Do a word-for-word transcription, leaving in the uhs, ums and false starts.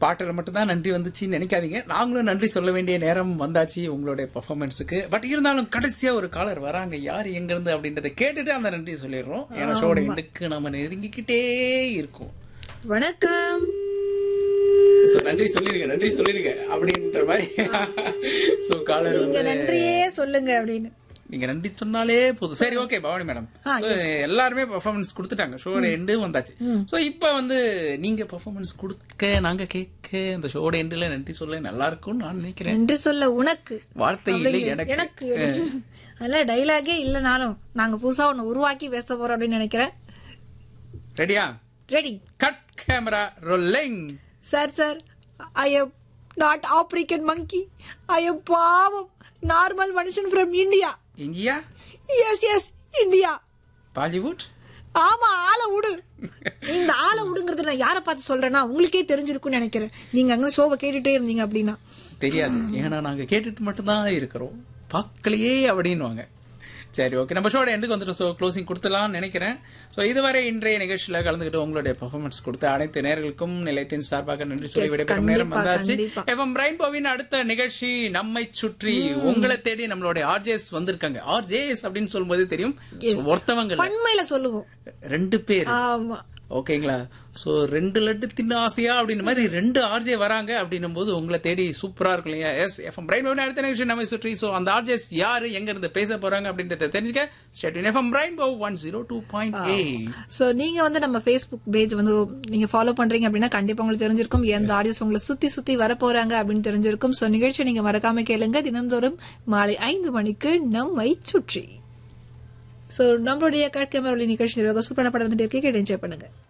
பாட்டில் மட்டும்தான் நன்றி வந்துச்சுன்னு நினைக்காதீங்க. நாங்களும் நன்றி சொல்ல வேண்டிய நேரம் வந்தாச்சு உங்களுடைய பெர்ஃபார்மன்ஸுக்கு. பட் இருந்தாலும் கடைசியா ஒரு காலர் வராங்க, யார் எங்க இருந்து அப்படின்றத கேட்டுட்டு அந்த நன்றி சொல்லிடுறோம். ஏன்னா ஷோட எண்டுக்கு நம்ம நெருங்கிக்கிட்டே இருக்கோம். வணக்கம். நன்றி சொல்லிருங்க நன்றி சொல்லிருங்க அப்படின்ற மாதிரி. சோ காலர் நீங்க நன்றியே சொல்லுங்க அப்படின்னு நீங்க நன்றி சொன்னாலே போதும். சரி, ஓகே பவானி மேடம், எல்லாருமே பெர்ஃபார்மன்ஸ் கொடுத்துட்டாங்க, ஷோட எண்டு வந்தாச்சு. சோ இப்ப வந்து நீங்க பெர்ஃபார்மன்ஸ் கொடுக்க நாங்க கேட்க அந்த ஷோட எண்டுல நன்றி சொல்ல நல்லா இருக்கும்னு நான் நினைக்கிறேன். நன்றி சொல்ல உனக்கு வார்த்தை இல்லை எனக்கு எனக்கு அதெல்லாம் டைலாகே இல்லனாலும் நாங்க புதுசா ஒண்ணு உருவாக்கி பேச போறோம் அப்படின்னு நினைக்கிறேன். ரெடியா? Ready. Cut camera rolling. Sir sir I am not African monkey, I am பாவம் நார்மல் மனுஷன் from India. India? S S India. Bollywood? ஆமா, ஆளை விடு. இந்த ஆளை விடுங்கிறது நான் யாரை பார்த்து சொல்றேன்னா உங்களுக்கே தெரிஞ்சிருக்கும்னு நினைக்கிறேன். நீங்க அங்க ஷோவை கேட்டுட்டே இருந்தீங்க அப்படின்னா. தெரியாது, ஏன்னா நாங்க கேட்டுட்டு மட்டும்தான் இருக்கிறோம், பார்க்கலையே அப்படின்வாங்க. சரி, ஓகே, நம்ம ஷோட எண்டுக்கு வந்துட்டோம். ஸோ க்ளோசிங் கொடுத்துலாம்னு நினைக்கிறேன். ஸோ இதுவரை இன்றைய நிகழ்ச்சியில் கலந்துக்கிட்டு உங்களுடைய பெர்ஃபார்மன்ஸ் கொடுத்த அனைத்து நேயர்களுக்கும் நிலையத்தின் சார்பாக நன்றி சொல்லி விடைபெறும் நேரம் வந்தாச்சு. எஃப்எம் ரெயின்போவின் அடுத்த நிகழ்ச்சி நம்மை சுற்றி. உங்களை தேடி நம்மளுடைய ஆர்ஜேஎஸ் வந்திருக்காங்க. ஆர்ஜேஎஸ் அப்படின்னு சொல்லும்போது தெரியும், ஒருத்தவங்க பண்மையில சொல்லுவோம், ரெண்டு பேர். ஓகேங்களா? சோ ரெண்டு லட்டு தின்ன ஆசையா அப்படின்னு மாதிரி ரெண்டு ஆர்ஜே வராங்க அப்படின்னும் போது உங்களை தேடி சூப்பரா இருக்கும் இல்லையா? எஸ், எஃப்எம் ரெயின்போ அடுத்த நிகழ்ச்சி நம்மை சுற்றி. சோ அந்த ஆர்ஜேஸ் யாரு, எங்க இருந்து பேச போறாங்க அப்படின்றத தெரிஞ்சுக்க stay tune FM rainbow one zero two point eight. So நீங்க வந்து நம்ம ஃபேஸ்புக் பேஜ் வந்து நீங்க ஃபாலோ பண்றீங்க அப்படின்னா கண்டிப்பா உங்களுக்கு தெரிஞ்சிருக்கும் எந்த ஆடியோஸ் உங்களை சுத்தி சுத்தி வர போறாங்க அப்படின்னு தெரிஞ்சிருக்கும். சோ நிகழ்ச்சியை நீங்க மறக்காம கேளுங்க, தினந்தோறும் மாலை ஐந்து மணிக்கு நம்மை சுற்றி. சோ நம்மளுடைய கட் கேமரா நிகழ்ச்சி சூப்பரான படம் வந்துட்டு இருக்கு, கேட்டு என்ஜாய் பண்ணுங்க.